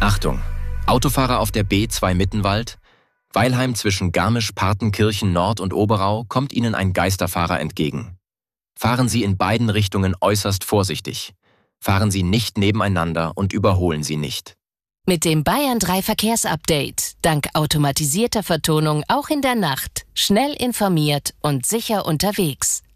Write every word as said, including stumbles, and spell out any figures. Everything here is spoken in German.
Achtung! Autofahrer auf der B zwei Mittenwald. Weilheim zwischen Garmisch-Partenkirchen Nord und Oberau kommt Ihnen ein Geisterfahrer entgegen. Fahren Sie in beiden Richtungen äußerst vorsichtig. Fahren Sie nicht nebeneinander und überholen Sie nicht. Mit dem Bayern drei Verkehrsupdate, dank automatisierter Vertonung auch in der Nacht, schnell informiert und sicher unterwegs.